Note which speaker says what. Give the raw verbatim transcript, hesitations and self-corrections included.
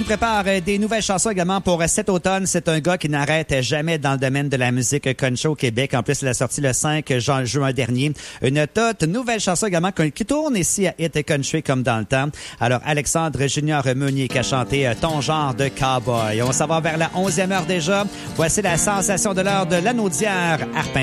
Speaker 1: nous prépare des nouvelles chansons également pour cet automne. C'est un gars qui n'arrête jamais dans le domaine de la musique country au Québec. En plus, il a sorti le cinq juin dernier une toute nouvelle chanson également qui tourne ici à Hit Country comme dans le temps. Alors, Alexandre Junior Meunier qui a chanté Ton genre de cowboy. On s'en va vers la onzième heure déjà. Voici la sensation de l'heure de Lanaudière, Arpin.